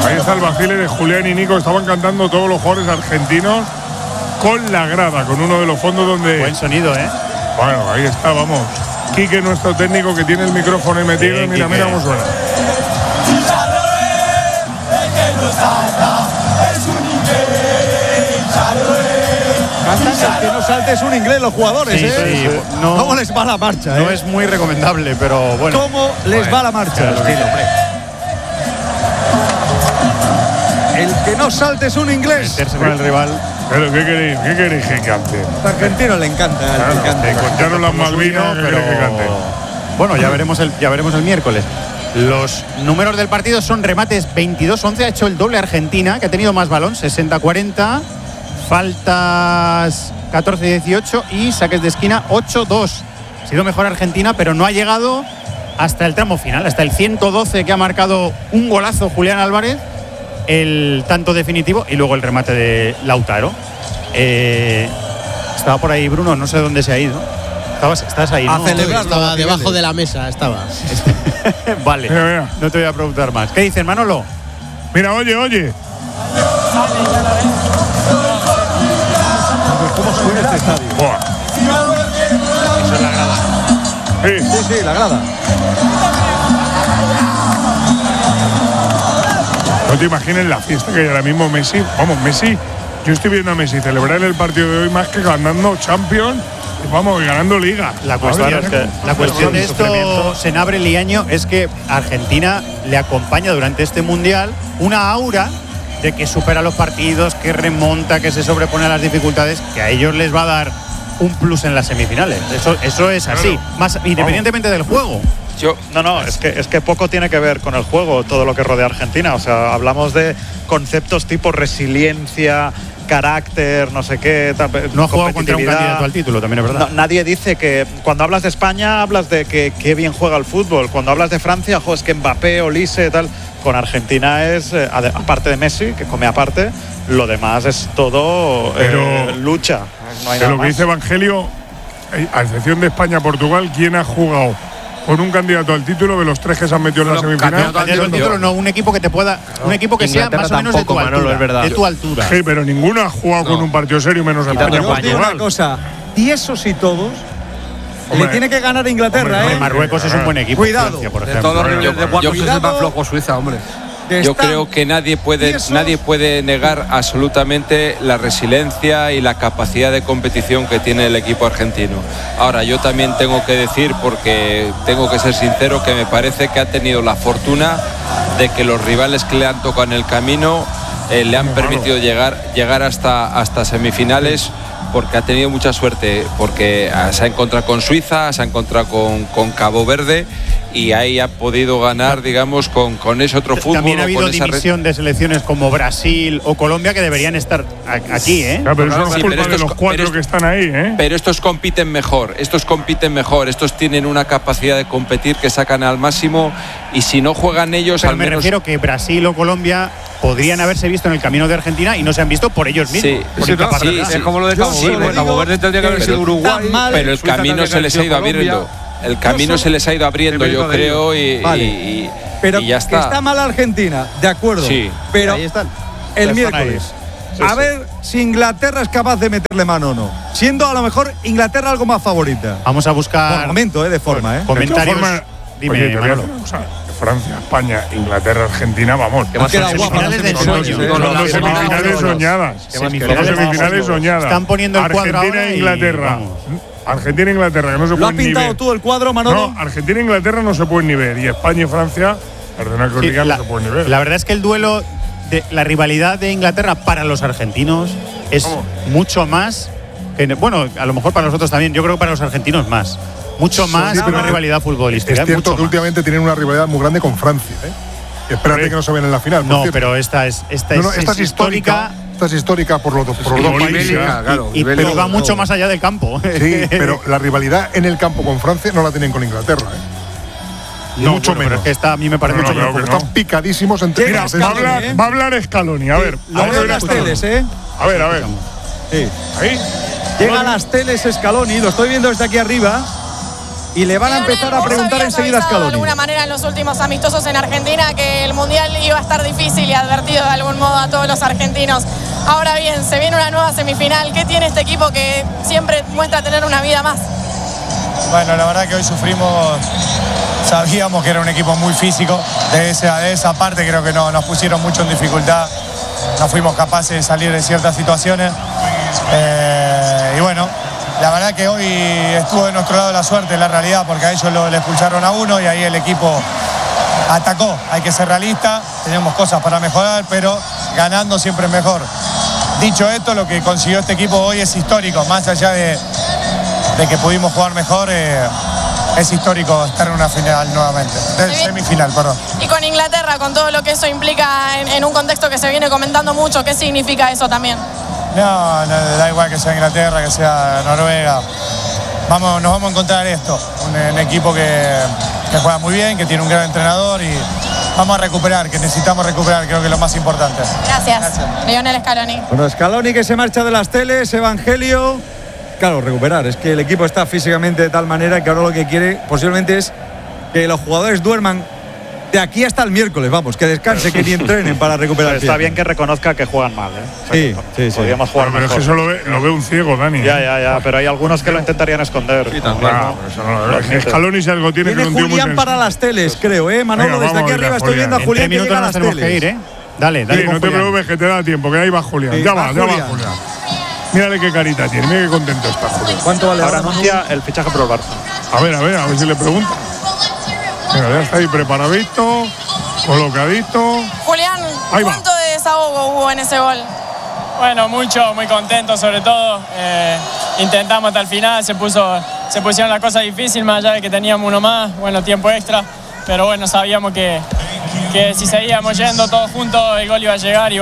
Ahí está el vacile de Julián y Nico. Estaban cantando todos los jugadores argentinos con la grada, con uno de los fondos donde… Buen sonido, ¿eh? Bueno, ahí está, vamos. Quique, nuestro técnico, que tiene el micrófono ahí metido. Bien, mira, Quique. mira cómo suena. Cantan que no saltes un inglés los jugadores, Sí, sí, no- ¿Cómo les va la marcha, No es muy recomendable, pero bueno. ¿Cómo les va la marcha? El que no saltes un inglés. Meterse con el rival. Pero ¿qué queréis que cante? A argentino le encanta. Claro, le encanta. te contaron las Malvinas, ¿qué pero queréis que cante? bueno, ya veremos el miércoles. Los números del partido son remates 22-11, ha hecho el doble Argentina, que ha tenido más balón, 60-40, faltas 14-18 y saques de esquina 8-2. Ha sido mejor Argentina, pero no ha llegado hasta el tramo final, hasta el 112, que ha marcado un golazo Julián Álvarez, el tanto definitivo, y luego el remate de Lautaro. Estaba por ahí Bruno, no sé dónde se ha ido. Estás ahí, ¿no? A celebrar. Estaba debajo de la mesa, estaba. Vale, Mira, mira. no te voy a preguntar más. ¿Qué dices, Manolo? Mira, oye. ¿Cómo suena este estadio? Buah. Eso es la grada. Sí. Sí, la grada. No te imagines la fiesta que hay ahora mismo Messi. Vamos, Messi. Yo estoy viendo a Messi celebrar el partido de hoy más que ganando Champions. Vamos, ganando Liga. La cuestión de esto, Senabre Liaño, es que Argentina le acompaña durante este Mundial una aura de que supera los partidos, que remonta, que se sobrepone a las dificultades, que a ellos les va a dar un plus en las semifinales. Eso es así, más independientemente del juego. No, es que poco tiene que ver con el juego, todo lo que rodea a Argentina. O sea, hablamos de conceptos tipo resiliencia, carácter, no sé qué. No ha jugado contra un candidato al título, también es verdad. Nadie dice que cuando hablas de España hablas de que qué bien juega el fútbol. Cuando hablas de Francia, es que Mbappé, Olise, tal. Con Argentina es, aparte de Messi, que come aparte, lo demás es todo lucha. No hay De nada lo que más. dice Evangelio, a excepción de España-Portugal, ¿quién ha jugado con un candidato al título de los tres que se han metido en la semifinal? Candidato al título, no, un equipo que te pueda, un equipo que sea más o menos de tu altura, de tu altura. Sí, pero ninguno ha jugado con un partido serio menos Yo os digo una España-Portugal. cosa, y esos y todos Hombre, le tiene que ganar a Inglaterra, hombre, Marruecos es un buen equipo. Cuidado. Francia, por De ejemplo. todos los niveles de cuatro es el más flojo Suiza, hombre. Yo creo que nadie puede negar absolutamente la resiliencia y la capacidad de competición que tiene el equipo argentino. Ahora, yo también tengo que decir, porque tengo que ser sincero, que me parece que ha tenido la fortuna de que los rivales que le han tocado en el camino le han permitido llegar hasta semifinales, porque ha tenido mucha suerte, porque se ha encontrado con Suiza, se ha encontrado con Cabo Verde, y ahí ha podido ganar, digamos, con ese otro fútbol. También ha habido división de selecciones como Brasil o Colombia que deberían estar aquí, ¿eh? Claro, pero eso no es Sí, culpa pero de los cuatro que están ahí, ¿eh? Pero estos compiten mejor, estos tienen una capacidad de competir que sacan al máximo, y si no juegan ellos, Pero al me menos… refiero que Brasil o Colombia podrían haberse visto en el camino de Argentina y no se han visto por ellos mismos. Sí, por sí, incapacidad. Es como lo de Cabo Verde. Cabo Verde tendría que haber sido Uruguay. Pero el camino se les ha ido abriendo. El camino se les ha ido abriendo, yo creo, y Pero ya está. que está mal Argentina, de acuerdo. Sí. Pero Ahí están. el Están miércoles. ahí. A ver si Inglaterra es capaz de meterle mano o no. Siendo a lo mejor Inglaterra algo más favorita. Vamos a buscar Por momento, de forma, comentarios. Dime, Dime, Manolo. Francia, España, Inglaterra, Argentina, vamos. Ha quedado guapa la Semifinales del selección. sueño. Son dos semifinales soñadas. Son dos semifinales soñadas. Están poniendo el cuadro Argentina ahora e y Inglaterra. vamos. Argentina e Inglaterra, que no se ¿Lo has pueden ni pintado ver. tú el cuadro, Manolo? No, Argentina e Inglaterra no se pueden ni ver. Y España y Francia, perdona que os Sí, diga, no se pueden ni ver. la verdad es que el duelo, la rivalidad de Inglaterra para los argentinos es mucho más. Bueno, a lo mejor para nosotros también. Yo creo que para los argentinos más. Mucho más que una rivalidad futbolística. Es cierto mucho que más. últimamente tienen una rivalidad muy grande con Francia, ¿eh? Espérate que no se ven en la final. por No, cierto. pero esta es histórica. Esta es histórica por los dos países. Claro, Pero va mucho más allá del campo. Sí, pero la rivalidad en el campo con Francia no la tienen con Inglaterra, ¿eh? No, mucho bueno, pero menos. es que esta a mí me parece No, mucho no, mejor. que Porque están picadísimos entre Mira, va a hablar Scaloni. A ver, Lo veo en las teles, ¿eh? A ver. Sí. Ahí. Llega a las teles Scaloni, lo estoy viendo desde aquí arriba. y le van a empezar a preguntar enseguida a Scaloni. De alguna manera en los últimos amistosos en Argentina que el Mundial iba a estar difícil y advertido de algún modo a todos los argentinos. Ahora bien, se viene una nueva semifinal. ¿Qué tiene este equipo que siempre muestra tener una vida más? Bueno, la verdad que hoy sufrimos, sabíamos que era un equipo muy físico, de esa parte creo que nos pusieron mucho en dificultad, no fuimos capaces de salir de ciertas situaciones y bueno, la verdad que hoy estuvo de nuestro lado la suerte, la realidad, porque a ellos le expulsaron a uno y ahí el equipo atacó. Hay que ser realista, tenemos cosas para mejorar, pero ganando siempre es mejor. Dicho esto, lo que consiguió este equipo hoy es histórico, más allá de que pudimos jugar mejor, es histórico estar en una final nuevamente, semifinal, perdón. Y con Inglaterra, con todo lo que eso implica en un contexto que se viene comentando mucho, ¿qué significa eso también? No, da igual que sea Inglaterra, que sea Noruega. Nos vamos a encontrar esto, un equipo que juega muy bien, que tiene un gran entrenador y vamos a recuperar, que necesitamos recuperar, creo que es lo más importante. Gracias. Lionel Scaloni. Bueno, Scaloni que se marcha de las teles, Evangelio. Claro, recuperar. Es que el equipo está físicamente de tal manera que ahora lo que quiere posiblemente es que los jugadores duerman de aquí hasta el miércoles, vamos, que descanse, que ni entrenen para recuperar. Está bien que reconozca que juegan mal, ¿eh? O sea, sí. Podríamos jugar pero mejor. es que eso lo ve un ciego, Dani. Ya, pero hay algunos que lo intentarían esconder. Sí, Scaloni si algo tiene que Viene un tío muy Julián para las teles, creo, Manolo. Venga, desde aquí arriba estoy viendo a Julián que llega a las tenemos teles. que ir, Dale, Sí, no te Julián. preocupes que te da tiempo, que ahí va Julián. Sí, ya va va Julián. Julián. Mírale qué carita tiene, mira qué contento está Julián. ¿Cuánto vale Ahora anuncia el fichaje por el Barça. A ver si le pregunta. Venga, ya está ahí preparadito, colocadito. Julián, Ahí va. ¿cuánto de desahogo hubo en ese gol? Bueno, mucho, muy contento sobre todo. Intentamos hasta el final, se pusieron las cosas difíciles, más allá de que teníamos uno más, bueno, tiempo extra. Pero bueno, sabíamos que si seguíamos yendo todos juntos, el gol iba a llegar.